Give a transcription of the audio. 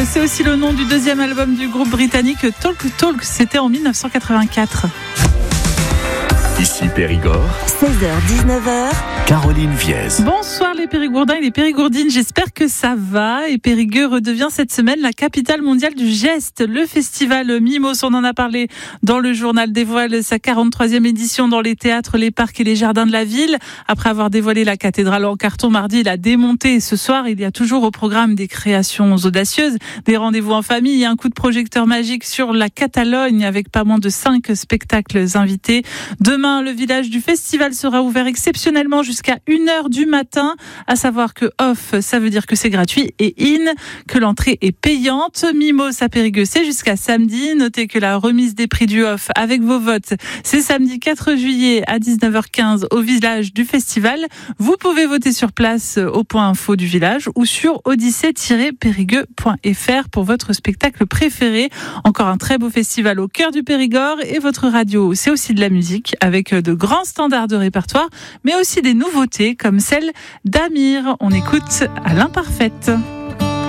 c'est aussi le nom du deuxième album du groupe britannique Talk Talk. C'était en 1984. Ici Périgord, 16h-19h, Caroline Viez. Bonsoir les Périgourdins et les Périgourdines, j'espère que ça va. Et Périgueux redevient cette semaine la capitale mondiale du geste. Le festival Mimos, on en a parlé dans le journal, dévoile sa 43e édition dans les théâtres, les parcs et les jardins de la ville. Après avoir dévoilé la cathédrale en carton mardi, il a démonté. Et ce soir, il y a toujours au programme des créations audacieuses, des rendez-vous en famille et un coup de projecteur magique sur la Catalogne avec pas moins de 5 spectacles invités. Demain, le village du festival sera ouvert exceptionnellement jusqu'à 1h du matin. À savoir que off, ça veut dire que c'est gratuit, et in, que l'entrée est payante. Mimos à Périgueux, c'est jusqu'à samedi. Notez que la remise des prix du off avec vos votes, c'est samedi 4 juillet à 19h15 au village du festival. Vous pouvez voter sur place au point info du village ou sur odyssée-périgueux.fr pour votre spectacle préféré. Encore un très beau festival au cœur du Périgord, et votre radio, c'est aussi de la musique avec de grands standards de répertoire, mais aussi des nouveautés comme celle d'Amir. On écoute à l'imparfaite.